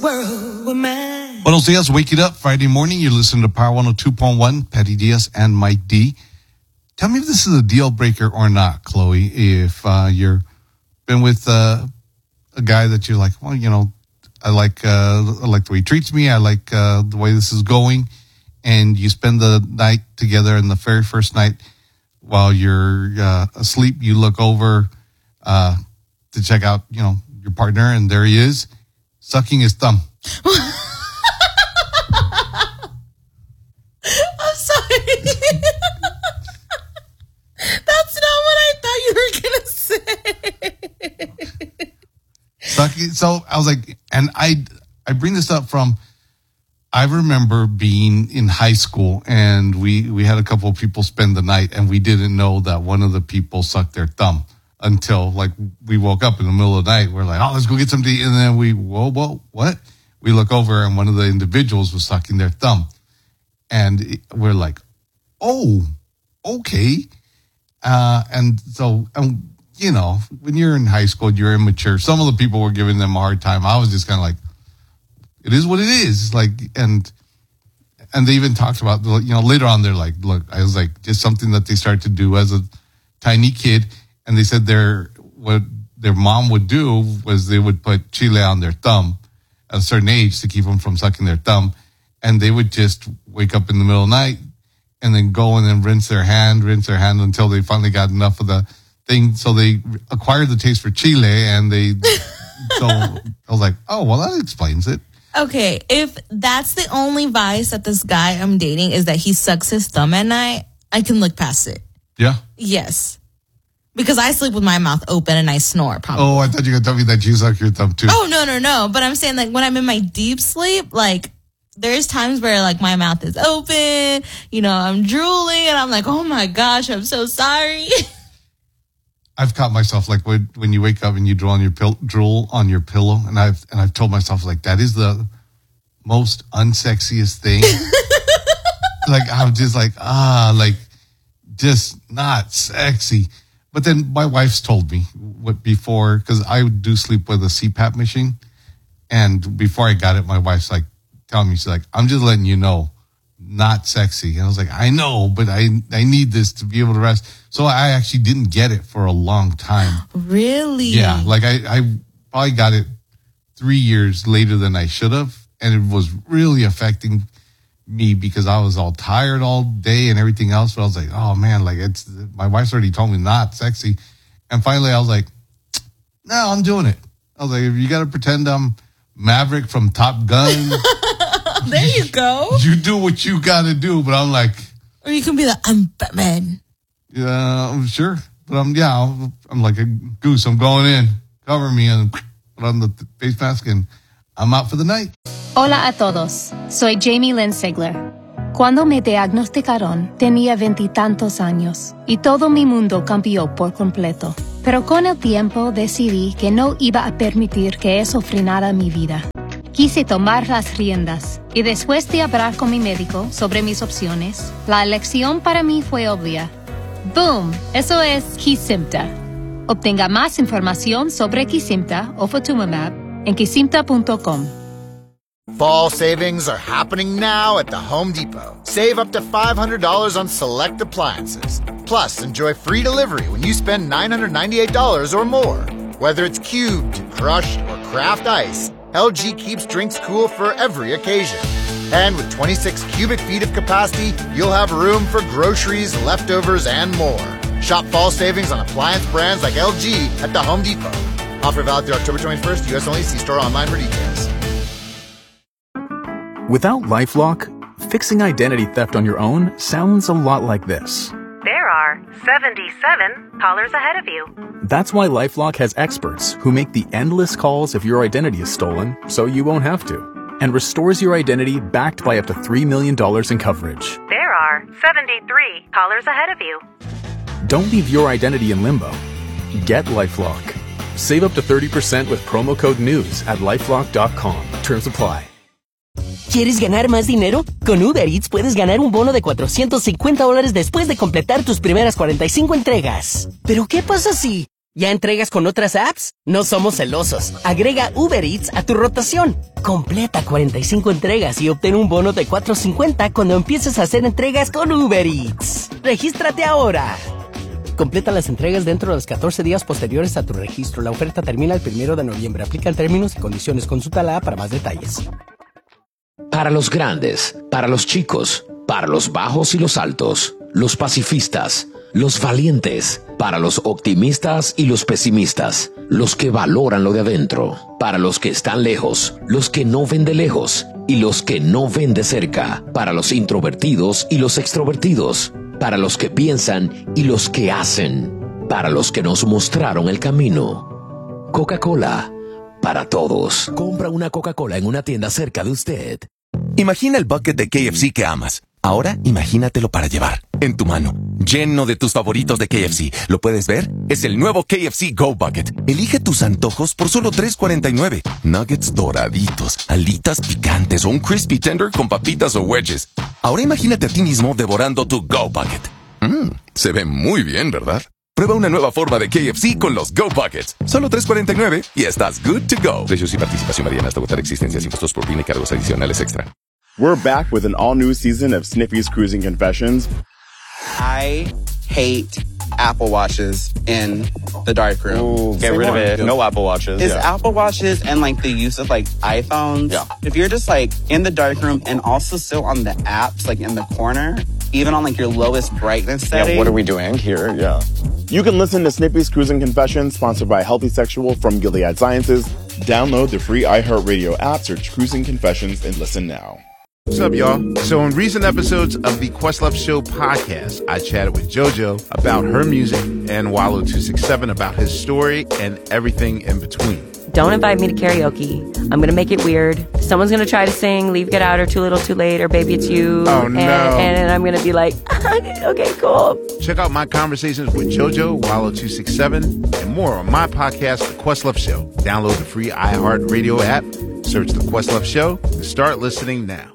world with mine. Buenos dias, wake it up. Friday morning, you're listening to Power 102.1, Patty Diaz and Mike D. Tell me if this is a deal breaker or not, Chloe. If you're been with a guy that you're like, well, you know, I like the way he treats me. I like the way this is going. And you spend the night together, and the very first night while you're asleep, you look over to check out, you know, your partner, and there he is, sucking his thumb. I'm sorry. That's not what I thought you were going to say. Sucking. So I was like, and I bring this up from, I remember being in high school, and we had a couple of people spend the night, and we didn't know that one of the people sucked their thumb until, like, we woke up in the middle of the night. We're like, oh, let's go get something to eat. And then whoa, what? We look over, and one of the individuals was sucking their thumb. And we're like, oh, okay. And so, you know, when you're in high school, you're immature. Some of the people were giving them a hard time. I was just kind of like, it is what it is. Like, and they even talked about, you know, later on, they're like, look, I was like, just something that they started to do as a tiny kid. And they said what their mom would do was they would put chile on their thumb at a certain age to keep them from sucking their thumb. And they would just wake up in the middle of the night and then go and then rinse their hand until they finally got enough of the thing. So they acquired the taste for chile, and so I was like, oh, well, that explains it. Okay, if that's the only vice that this guy I'm dating is that he sucks his thumb at night, I can look past it. Yeah? Yes. Because I sleep with my mouth open and I snore, probably. Oh, I thought you were going to tell me that you suck your thumb too. Oh, no. But I'm saying, like, when I'm in my deep sleep, like, there's times where, like, my mouth is open, you know, I'm drooling, and I'm like, oh my gosh, I'm so sorry. I've caught myself, like, when you wake up and you drool on your pillow, and I've told myself, like, that is the most unsexiest thing. Like, I'm just like, like, just not sexy. But then my wife's told me before, because I do sleep with a CPAP machine, and before I got it, my wife's like telling me, she's like, I'm just letting you know, not sexy. And I was like, I know, but I need this to be able to rest. So I actually didn't get it for a long time. Really? Yeah, like I probably got it 3 years later than I should have, and it was really affecting me because I was all tired all day and everything else. But I was like, oh man, like my wife's already told me not sexy. And finally I was like, no, I'm doing it. I was like, if you got to pretend I'm Maverick from Top Gun. There you go. You do what you got to do. But I'm like, or you can be like, I'm Batman. Yeah, I'm sure. But I'm like a goose. I'm going in. Cover me and put on the face mask, and I'm out for the night. Hola a todos, soy Jamie Lynn Sigler. Cuando me diagnosticaron, tenía 20 y tantos años y todo mi mundo cambió por completo. Pero con el tiempo decidí que no iba a permitir que eso frenara mi vida. Quise tomar las riendas y después de hablar con mi médico sobre mis opciones, la elección para mí fue obvia. ¡Boom! Eso es Kesimpta. Obtenga más información sobre Kesimpta o Ofatumumab en kesimpta.com. Fall savings are happening now at the Home Depot. Save up to $500 on select appliances. Plus, enjoy free delivery when you spend $998 or more. Whether it's cubed, crushed, or craft ice, LG keeps drinks cool for every occasion. And with 26 cubic feet of capacity, you'll have room for groceries, leftovers, and more. Shop fall savings on appliance brands like LG at the Home Depot. Offer valid through October 21st, U.S. only. See store online for details. Without LifeLock, fixing identity theft on your own sounds a lot like this. There are 77 callers ahead of you. That's why LifeLock has experts who make the endless calls if your identity is stolen, so you won't have to, and restores your identity backed by up to $3 million in coverage. There are 73 callers ahead of you. Don't leave your identity in limbo. Get LifeLock. Save up to 30% with promo code NEWS at LifeLock.com. Terms apply. ¿Quieres ganar más dinero? Con Uber Eats puedes ganar un bono de $450 después de completar tus primeras 45 entregas. ¿Pero qué pasa si ¿Ya entregas con otras apps? No somos celosos. Agrega Uber Eats a tu rotación. Completa 45 entregas y obtén un bono de $4.50 cuando empieces a hacer entregas con Uber Eats. ¡Regístrate ahora! Completa las entregas dentro de los 14 días posteriores a tu registro. La oferta termina el 1 de noviembre. Aplican términos y condiciones. Consulta la app para más detalles. Para los grandes, para los chicos, para los bajos y los altos, los pacifistas, los valientes, para los optimistas y los pesimistas, los que valoran lo de adentro, para los que están lejos, los que no ven de lejos y los que no ven de cerca, para los introvertidos y los extrovertidos, para los que piensan y los que hacen, para los que nos mostraron el camino. Coca-Cola, para todos. Compra una Coca-Cola en una tienda cerca de usted. Imagina el bucket de KFC que amas. Ahora imagínatelo para llevar, en tu mano, lleno de tus favoritos de KFC. ¿Lo puedes ver? Es el nuevo KFC Go Bucket. Elige tus antojos por solo $3.49. Nuggets doraditos, alitas picantes o un crispy tender con papitas o wedges. Ahora imagínate a ti mismo devorando tu Go Bucket. Se ve muy bien, ¿verdad? Prueba una nueva forma de KFC con los Go Buckets. Solo $3.49 y estás good to go. Precios y participación varían hasta agotar existencias, impuestos por PIN y cargos adicionales extra. We're back with an all-new season of Snippy's Cruising Confessions. I hate Apple Watches in the darkroom. Ooh, get rid of it. No Apple Watches. It's Apple Watches and like the use of like iPhones. Yeah. If you're just like in the darkroom and also still on the apps, like in the corner, even on like your lowest brightness setting. Yeah, what are we doing here? Yeah. You can listen to Snippy's Cruising Confessions, sponsored by Healthy Sexual from Gilead Sciences. Download the free iHeartRadio app, search Cruising Confessions, and listen now. What's up, y'all? So in recent episodes of the Questlove Show podcast, I chatted with JoJo about her music and Wallow267 about his story and everything in between. Don't invite me to karaoke. I'm going to make it weird. Someone's going to try to sing Leave, Get Out, or Too Little, Too Late, or Baby It's You. Oh, no. And I'm going to be like, okay, cool. Check out my conversations with JoJo, Wallow267, and more on my podcast, The Questlove Show. Download the free iHeartRadio app, search The Questlove Show, and start listening now.